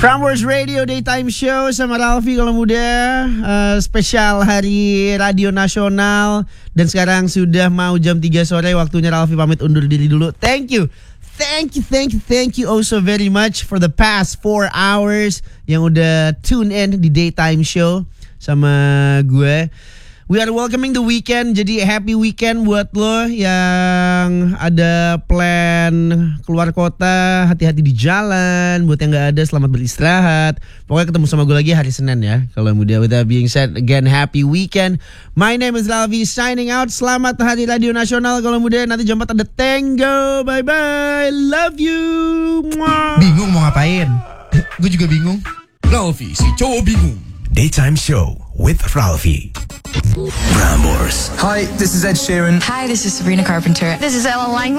Prambors Radio Daytime Show sama Ralfi kalau muda, spesial hari radio nasional. Dan sekarang sudah mau jam 3 sore, waktunya Ralfi pamit undur diri dulu. Thank you oh so very much for the past 4 hours yang udah tune in di Daytime Show sama gue. We are welcoming the weekend, jadi happy weekend buat lo yang ada plan keluar kota, hati-hati di jalan. Buat yang gak ada, selamat beristirahat. Pokoknya ketemu sama gue lagi hari Senin ya. Kalau muda, with that being said, again happy weekend. My name is Ralfi signing out. Selamat Hari Radio Nasional kalau muda. Nanti jam 4 ada Tango. Bye bye, love you. Mwah. Bingung mau ngapain? Gue juga bingung. Ralfi si cowok bingung. Daytime Show with Ralfi. Prambors. Hi, this is Ed Sheeran. Hi, this is Sabrina Carpenter. This is Ella Langley.